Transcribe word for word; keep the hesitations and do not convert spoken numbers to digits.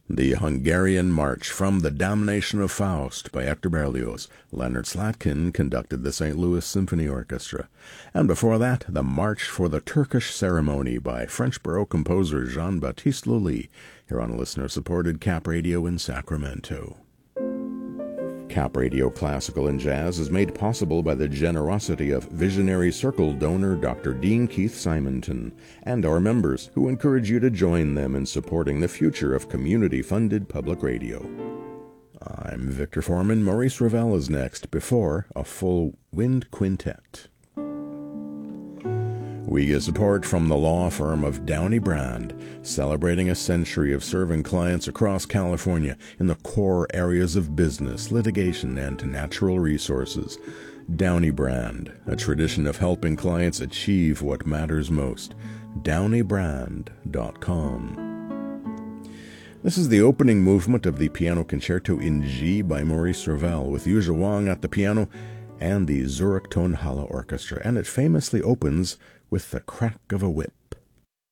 The Hungarian March from the Damnation of Faust by Hector Berlioz. Leonard Slatkin conducted the Saint Louis Symphony Orchestra. And before that, the March for the Turkish Ceremony by French Baroque composer Jean-Baptiste Lully, here on listener-supported Cap Radio in Sacramento. Cap Radio Classical and Jazz is made possible by the generosity of Visionary Circle donor Doctor Dean Keith Simonton and our members, who encourage you to join them in supporting the future of community-funded public radio. I'm Victor Foreman. Maurice Ravel is next, before a full wind quintet. We get support from the law firm of Downey Brand, celebrating a century of serving clients across California in the core areas of business, litigation, and natural resources. Downey Brand, a tradition of helping clients achieve what matters most. downey brand dot com. This is the opening movement of the Piano Concerto in G by Maurice Ravel, with Yuja Wang at the piano and the Zurich Tonhalle Orchestra, and it famously opens with the crack of a whip.